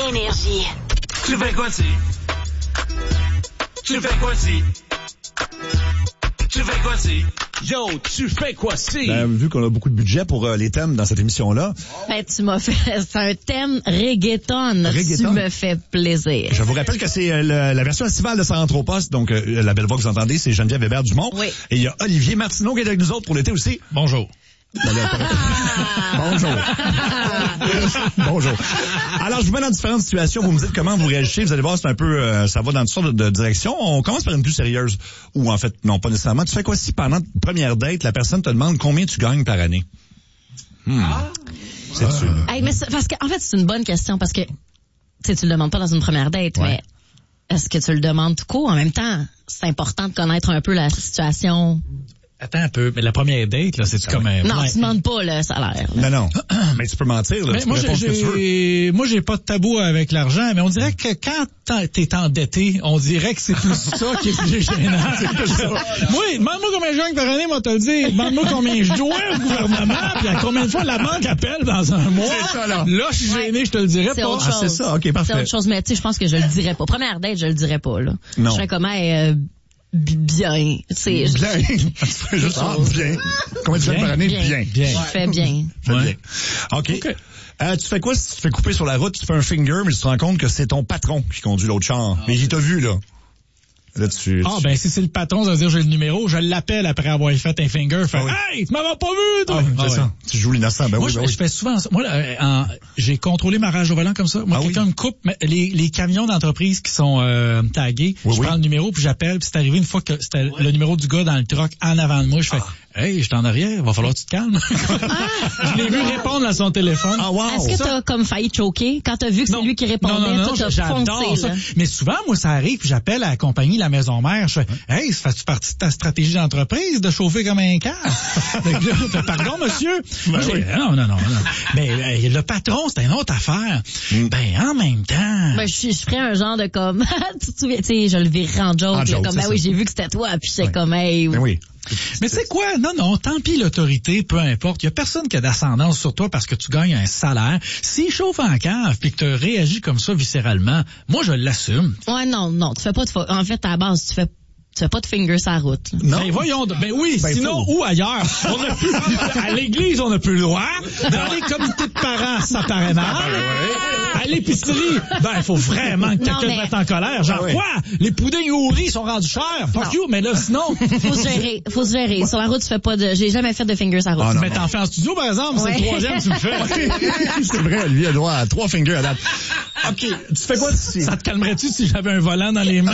Énergie. Tu fais quoi ci? Tu fais quoi ci? Tu fais quoi ci? Yo, tu fais quoi ci? Vu qu'on a beaucoup de budget pour les thèmes dans cette émission-là. Ben, tu m'as fait... C'est un thème reggaeton. Tu me fais plaisir. Je vous rappelle que c'est la version estivale de Saint-Anthropos. Donc, la belle voix que vous entendez, c'est Geneviève Hébert-Dumont. Oui. Et il y a Olivier Martineau qui est avec nous autres pour l'été aussi. Bonjour. Bonjour. Bonjour. Alors, je vous mets dans différentes situations. Vous me dites comment vous réagissez. Vous allez voir, c'est un peu, ça va dans toutes sortes de directions. On commence par une plus sérieuse. Ou en fait, non, pas nécessairement. Tu fais quoi si pendant ta première date, la personne te demande combien tu gagnes par année? C'est sûr. Hey, mais parce que, en fait, c'est une bonne question parce que, tu le demandes pas dans une première date, mais est-ce que tu le demandes tout court? En même temps, c'est important de connaître un peu la situation. Attends un peu, mais la première date, là, c'est comme un... Non, tu demandes pas le salaire. Là. Non. Mais tu peux mentir, là. Mais tu peux répondre ce que tu veux. moi, j'ai pas de tabou avec l'argent, mais on dirait que quand t'es endetté, on dirait que c'est plus ça qui est plus gênant. Moi, demande-moi combien je gagne par année, moi, te le dire. Demande-moi combien je dois au gouvernement, puis à combien de fois la banque appelle dans un mois. C'est ça, là. Là, je suis gêné, je te le dirais c'est pas. Autre chose. C'est ça, ok, parfait. C'est autre chose, mais tu sais, je pense que je le dirais pas. Première date, je le dirais pas, là. Non. Je serais comme, bien. Tu sais, Bien. Tu fais juste bien. Combien tu gagnes par année? Bien. je fais bien. Bien. OK. Tu fais quoi si tu te fais couper sur la route, tu fais un finger, mais tu te rends compte que c'est ton patron qui conduit l'autre char. Mais il t'a vu, là. Là, ben, si c'est le patron, ça veut dire j'ai le numéro, je l'appelle après avoir fait un finger, hey, tu m'avais pas vu, toi! c'est ça. Tu joues l'innocent. Ben moi, oui, je fais souvent ça. Moi, j'ai controlé ma rage au volant comme ça. Moi, quelqu'un me coupe, les camions d'entreprise qui sont tagués, je prends le numéro, puis j'appelle, puis c'est arrivé une fois que c'était le numéro du gars dans le truck en avant de moi, je fais, hey, je suis en arrière, va falloir que tu te calmes. Je l'ai vu répondre à son téléphone. Est-ce que t'as comme failli choquer quand t'as vu que c'est lui qui répondait? Non, j'adore ça. Mais souvent, moi, ça arrive, puis j'appelle à la compagnie, la maison mère, je fais, hey, ça fait partie de ta stratégie d'entreprise de chauffer comme un cave? Pardon, monsieur? Non. Mais le patron, c'est une autre affaire. Ben, en même temps. Ben, je ferais un genre de comme, tu te souviens, tu sais, je le virerais en joke, comme, oui, j'ai vu que c'était toi, puis j'étais comme, hey. Ben oui. Mais c'est quoi? Non, tant pis l'autorité, peu importe. Il y a personne qui a d'ascendance sur toi parce que tu gagnes un salaire. S'il chauffe en cave puis que tu réagis comme ça viscéralement, moi, je l'assume. Ouais, non, tu fais pas de... En fait, à la base, tu fais pas de finger sur la route. Là. Non. Ben voyons, oui, sinon, où ailleurs? À l'église, on n'a plus le droit. Dans les comités de parents, ça paraît mal. À l'épicerie, il faut vraiment que quelqu'un te mette en colère. Genre, quoi? Les puddings au riz sont rendus chers. Fuck you, mais là, sinon... Faut se gérer. Sur la route, tu fais pas de... J'ai jamais fait de finger sur la route. Mais t'en fais en studio, par exemple, c'est le troisième que tu me fais. C'est vrai, lui, il a droit à 3 fingers à date. OK, tu fais quoi ici? Ça te calmerait-tu si j'avais un volant dans les mains?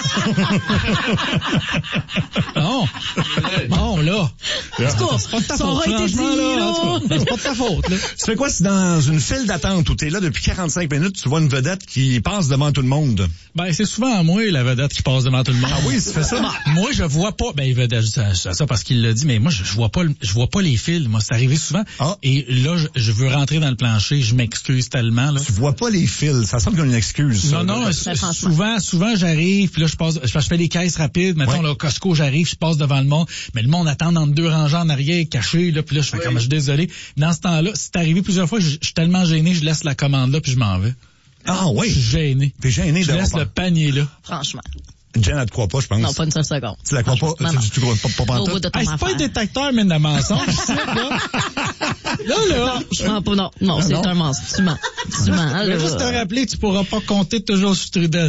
Non. Bon, là. C'est pas de ta faute, franchement, là. C'est pas de ta faute, là. Tu fais quoi si dans une file d'attente où t'es là depuis 45 minutes, tu vois une vedette qui passe devant tout le monde? Ben, c'est souvent moi, la vedette qui passe devant tout le monde. Ah oui, tu fais ça? Moi, je vois pas, vedette, je dis ça parce qu'il l'a dit, mais moi, je vois pas les fils. Moi, c'est arrivé souvent. Et là, je veux rentrer dans le plancher, je m'excuse tellement, là. Tu vois pas les fils. Ça semble comme une excuse. Non, souvent, j'arrive, puis là, je fais des caisses rapides. Mettons, là, Costco, j'arrive, je passe devant le monde, mais le monde attend dans 2 rangées en arrière, caché, là, puis là, je fais comme, je suis désolé. Dans ce temps-là, c'est arrivé plusieurs fois, je suis tellement gêné, je laisse la commande là, puis je m'en vais. Ah oui? Je suis gêné. T'es gêné je laisse le panier là. Franchement. Jen, elle te croit pas, je pense. Non, pas une seule seconde. Tu la crois pas? Tu crois pas en tout? C'est pas un détecteur, mais de mensonge, là. Là. Je mens pas, non, c'est un mensonge. Tu mens. Je vais juste te rappeler que tu pourras pas compter toujours sur Trudel.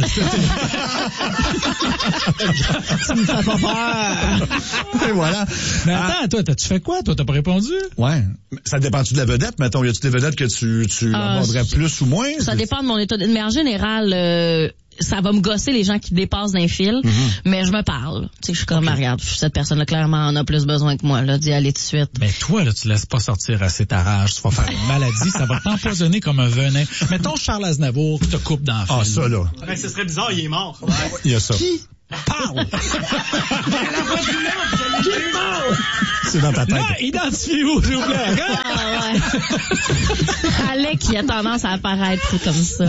Tu me fais pas peur. Et voilà. Mais attends, toi, t'as-tu fait quoi? Toi, t'as pas répondu? Ouais. Ça dépend-tu de la vedette? Mettons, y a-tu des vedettes que tu aborderais plus ou moins? Ça dépend de mon état. Mais en général, ça va me gosser les gens qui dépassent d'un fil, mais je me parle. Tu sais, je suis comme, regarde, cette personne-là, clairement, en a plus besoin que moi, là, d'y aller tout de suite. Mais toi, là, tu laisses pas sortir assez ta rage, tu vas faire une maladie, ça va t'empoisonner comme un venin. Mettons Charles Aznavour qui te coupe dans le fil. Ah, ça, là. Ben, ce serait bizarre, il est mort. Ouais. Il y a ça. Qui parle? La voix du monde, qui parle? C'est dans ta tête. Non, identifiez-vous, s'il vous plaît. Ah ouais. Alec, il a tendance à apparaître comme ça.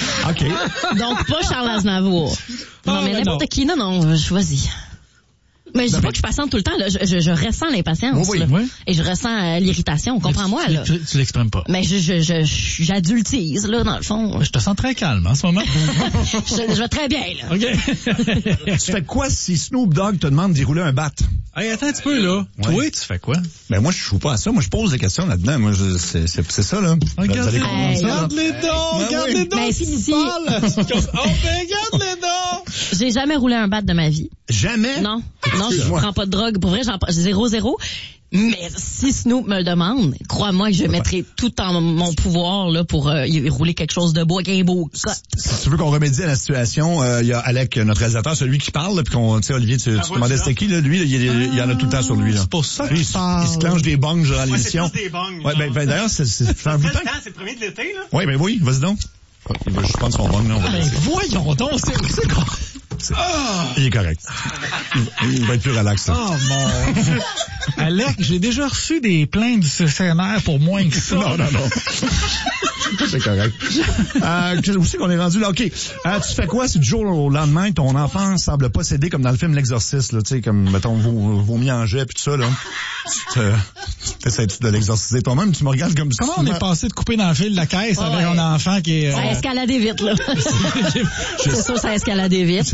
OK. Donc, pas Charles Aznavour. Non, mais n'importe qui. Non, choisis. Mais je dis pas que je patiente tout le temps, là. Je ressens l'impatience. Oui. Et je ressens l'irritation. Comprends-moi, là. Tu l'exprimes pas. Mais j'adultise, là, dans le fond. Je te sens très calme en ce moment. je vais très bien, là. OK. Tu fais quoi si Snoop Dogg te demande d'y rouler un bat? Hey, attends un petit peu, là. Ouais. Toi, tu fais quoi? Ben, moi, je joue pas à ça. Moi, je pose des questions là-dedans. Moi, c'est ça, là. Regarde Vous allez comprendre ça, là. regarde les dents, Ben regarde oui. les dents, Ben, tu si. nous parles. Oh, ben, regarde les dents. J'ai jamais roulé un bat de ma vie. Jamais? Non, je Excuse-moi. prends pas de drogue. Pour vrai, j'ai 0. Mais si Snoop me le demande, crois-moi que je mettrai tout en mon pouvoir là pour y rouler quelque chose de beau avec un beau cut. Si tu veux qu'on remédie à la situation, il y a Alec, notre réalisateur, celui qui parle, là, puis qu'on, tu sais, Olivier, tu demandais c'était qui, là, lui, là, il y en a tout le temps sur lui, là. C'est pour ça Lui, il se clenche des bongs durant l'émission. C'est plus des bongs. Ouais, ben, d'ailleurs, c'est un bout de temps. C'est le premier de l'été, là. Ouais, ben oui, vas-y donc. Il va juste prendre son bong, là. On va Ben, laisser. voyons donc, c'est quoi? Il est correct. Il va être plus relax, là. Oh, mon Dieu. Alec, j'ai déjà reçu des plaintes du CCNR pour moins que ça. Non. C'est correct. Où c'est qu'on est rendu là? OK. Tu fais quoi si du jour au lendemain, ton enfant semble possédé comme dans le film L'Exorciste, là, tu sais, comme, mettons, vomi en jet puis tout ça, là. Tu essaies de l'exorciser toi-même, tu me regardes comme ça. Comment on est passé de couper dans le fil de la caisse avec un enfant qui est... Ça a escaladé vite, là. C'est sûr, ça a escaladé vite.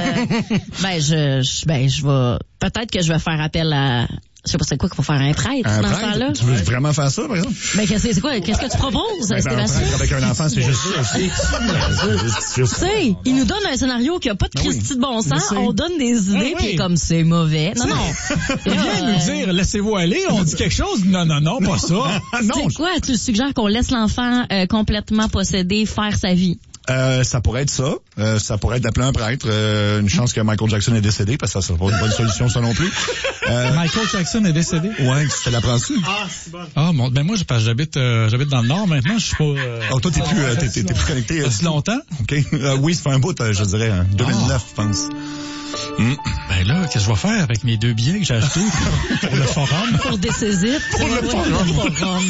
Je vais... Peut-être que je vais faire appel à... Je sais pas c'est quoi qu'il faut faire, un prêtre dans ce temps-là. Tu veux vraiment faire ça, par exemple? Mais c'est quoi? Qu'est-ce que tu proposes, Un Sébastien? prêtre avec un enfant, c'est juste ça aussi. Tu sais, il nous donne un scénario qui a pas de Christy de bon sens. sais. On donne des idées, puis comme c'est mauvais. Non. Il vient nous dire, laissez-vous aller, on dit quelque chose. Non, pas ça. Non, C'est quoi? Tu suggères qu'on laisse l'enfant complètement possédé faire sa vie? ça pourrait être ça. Ça pourrait être d'appeler un prêtre. Une chance que Michael Jackson est décédé, parce que ça serait pas une bonne solution, ça non plus. Michael Jackson est décédé? Ouais, tu te l'apprends-tu? Ah, c'est bon. Ah, ben moi, j'habite dans le Nord maintenant, je suis pas... Oh, toi, t'es plus connecté. Depuis longtemps? OK. Oui, ça fait un bout, je dirais, 2009, je pense. Ben là, qu'est-ce que je vais faire avec mes 2 billets que j'ai achetés pour le forum? Pour des saisites. Pour le forum.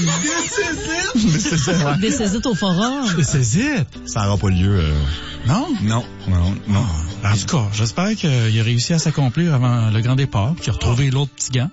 Des saisites au forum. C'est zit. Ça n'aura pas lieu. Non? Non. En tout cas, j'espère qu'il a réussi à s'accomplir avant le grand départ, qu'il a retrouvé l'autre petit gant.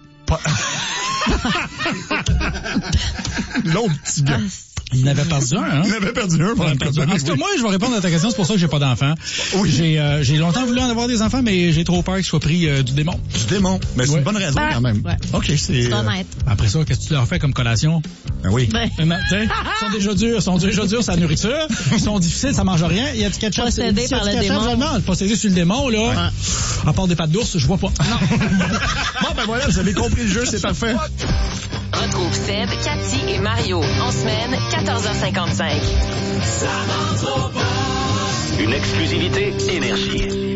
L'autre petit gars. Il n'avait perdu un, hein? Il avait perdu un pendant En tout cas, moi, je vais répondre à ta question, c'est pour ça que j'ai pas d'enfant. Oui. J'ai longtemps voulu en avoir des enfants, mais j'ai trop peur qu'ils soient pris du démon. Du démon. Mais c'est une bonne raison, quand même. Ouais. OK, c'est... C'est honnête. Après ça, qu'est-ce que tu leur fais comme collation? Ben oui. Ben, Ils sont déjà durs, c'est la nourriture. Ils sont difficiles, ça mange rien. Il y a du ketchup. Possédé par le démon. Non, possédé sur le démon, là. À part des pâtes d'ours, je vois pas. Bon, ben voilà, vous avez compris le jeu, c'est parfait. Retrouve Seb, Cathy et Mario en semaine, 14h55. Une exclusivité Énergie.